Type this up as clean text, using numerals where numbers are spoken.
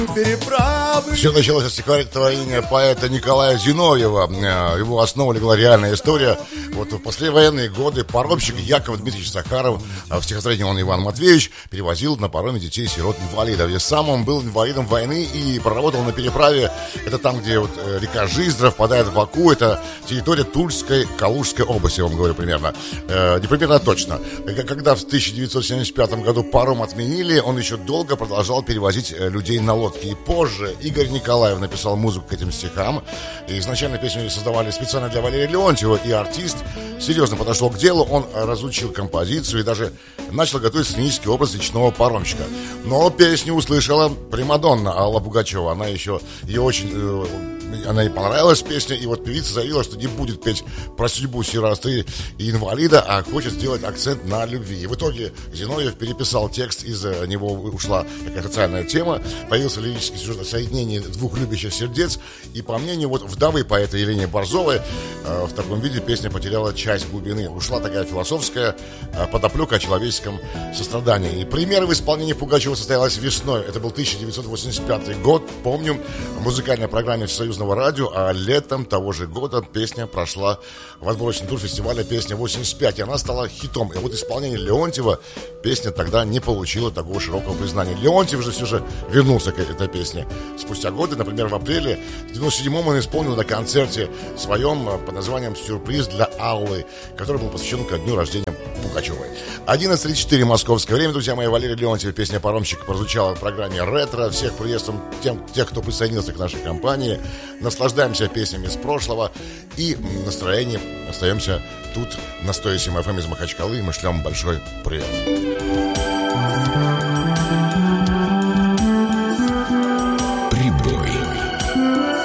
Все началось с стихотворения поэта Николая Зиновьева. Его основу легла реальная история. Вот в послевоенные годы паромщик Яков Дмитриевич Захаров, в стихотворении он Иван Матвеевич, перевозил на пароме детей-сирот-инвалидов. И сам он был инвалидом войны и проработал на переправе. Это там, где вот река Жиздра впадает в Аку. Это территория Тульской, Калужской области, я вам говорю примерно. Не примерно, а точно. Когда в 1975 году паром отменили, он еще долго продолжал перевозить людей на лодке. И позже Игорь Николаев написал музыку к этим стихам. И изначально песню создавали специально для Валерия Леонтьева. И артист серьезно подошел к делу. Он разучил композицию и даже начал готовить сценический образ речного паромщика. Но песню услышала примадонна Алла Пугачева. Она ей понравилась песня. И вот певица заявила, что не будет петь про судьбу сироты и инвалида, а хочет сделать акцент на любви. И в итоге Зиновьев переписал текст, из него ушла такая социальная тема. Появился лирический сюжет о соединении двух любящих сердец. И по мнению вот вдовы поэта Елены Борзовой, в таком виде песня потеряла часть глубины. Ушла такая философская подоплека о человеческом сострадании. И премьера в исполнении Пугачева состоялась весной. Это был 1985 год. Помню, в музыкальной программе Всесоюзного радио, а летом того же года песня прошла в отборочный тур фестиваля «Песня 85», и она стала хитом. И вот исполнение Леонтьева песня тогда не получила такого широкого признания. Леонтьев же все же вернулся к этой песне спустя годы. Например, в апреле 1997-м он исполнил на концерте своем под названием «Сюрприз для Аллы», который был посвящен ко дню рождения Пугачевой. 11:34 московское время, друзья мои. Валерий Леонтьев, песня «Паромщик» прозвучала в программе «Ретро». Всех приветствуем тех, кто присоединился к нашей компании. Наслаждаемся песнями из прошлого и настроением остаемся тут на 107 FM из Махачкалы. Мы шлем большой привет.